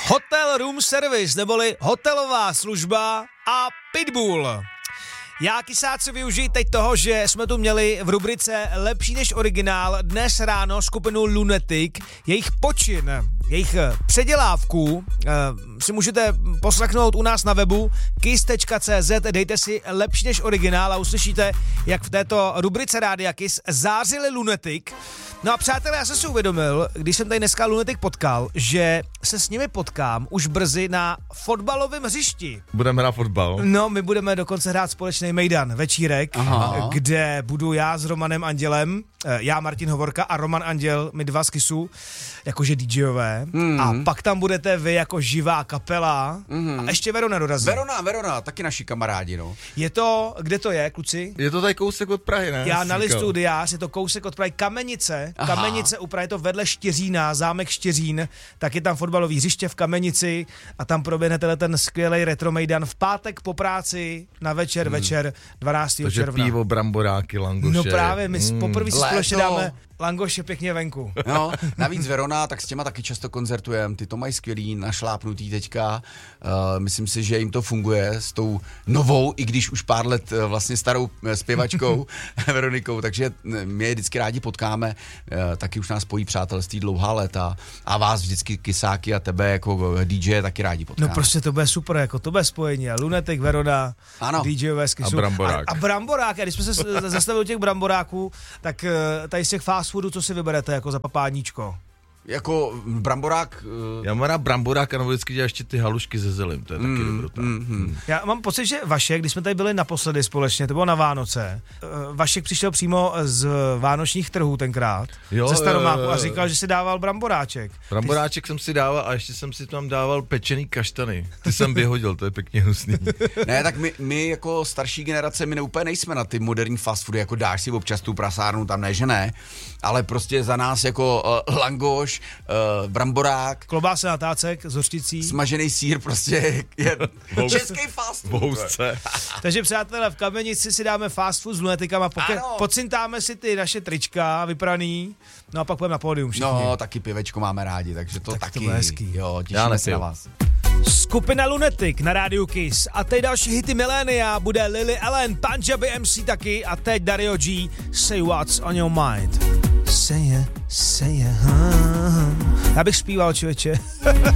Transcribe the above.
Hotel Room Service, neboli hotelová služba a Pitbull. Já, kysáci, využiji teď toho, že jsme tu měli v rubrice Lepší než originál dnes ráno skupinu Lunatic. Jejich počin, jejich předělávku si můžete poslechnout u nás na webu kiss.cz, dejte si Lepší než originál a uslyšíte, jak v této rubrice Rádia Kiss zářili Lunatic. No a přátelé, já jsem si uvědomil, když jsem tady dneska Lunatic potkal, že se s nimi potkám už brzy na fotbalovém hřišti. Budeme hrát fotbal? No, my budeme dokonce hrát společný mejdan, večírek, kde budu já s Romanem Andělem, já Martin Hovorka a Roman Anděl, my dva z Kissu, jakože DJové. A pak tam budete vy jako živá kapela a ještě Verona dorazí. Verona, taky naši kamarádi, no. Je to, kde to je, kluci? Je to tady kousek od Prahy, ne? Já na listu Diář, je to kousek od Prahy, Kamenice u Prahy, je to vedle Štěřína, zámek Štěřín, tak je tam fotbalový hřiště v Kamenici a tam proběhne ten skvělej retro mejdan v pátek po práci na večer 12. Takže června. pivo, bramboráky, langoše. No právě, my poprvé si společně dáme langoše pěkně venku. No, navíc Verona, tak s těma taky často koncertujeme, ty to mají skvělý, našlápnutý teďka, myslím si, že jim to funguje s tou novou, i když už pár let vlastně starou zpěvačkou Veronikou, takže my je vždycky rádi potkáme, taky už nás spojí přátelství dlouhá léta a vás vždycky Kisáky a tebe jako DJ taky rádi potkáme. No prostě to bude super, jako to bude spojení, Lunatic, Verona, DJové z Kissu. A Bramborák. A Bramborák, a když jsme se zastavili těch Bramboráků, tak tady z těch fast foodů, co si vyberete jako za papáníčko? Jako bramborák... Já mám rád bramborák a vždycky dělá ještě ty halušky ze zelim, to je taky dobrota. Já mám pocit, že Vašek, když jsme tady byli naposledy společně, to bylo na Vánoce, Vašek přišel přímo z vánočních trhů tenkrát, ze Staromáku a říkal, že si dával bramboráček. Bramboráček jsem si dával a ještě jsem si tam dával pečený kaštany. Ty jsem vyhodil, to je pěkně hnusný. Ne, tak my jako starší generace, my úplně nejsme na ty moderní fast foody, jako dáš si občas tu prasárnu, tam ne, že ne, ale prostě za nás jako langoš, bramborák, klobása na tácek s hořčicí, smažený sýr, prostě je český fast food. Takže přátelé, v Kamenici si dáme fast food s Lunaticama, pocintáme si ty naše trička vypraný, no a pak půjdeme na pódium všichni. No, taky pivečko máme rádi, takže to tak taky. To bude hezký. Jo, těšíme se na vás. Skupina Lunatic na rádiu Kiss a teď další hity milénia bude Lily Allen, Punjabi MC taky a teď Dario G, Say What's on Your Mind. Say it, Já bych zpíval, člověče.